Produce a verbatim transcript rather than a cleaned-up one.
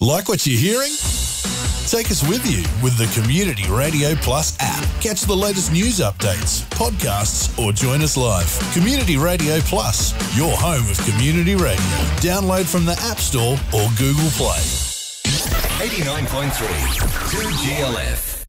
Like what you're hearing? Take us with you with the Community Radio Plus app. Catch the latest news updates, podcasts, or join us live. Community Radio Plus, your home of community radio. Download from the App Store or Google Play. eighty-nine point three, two G L F.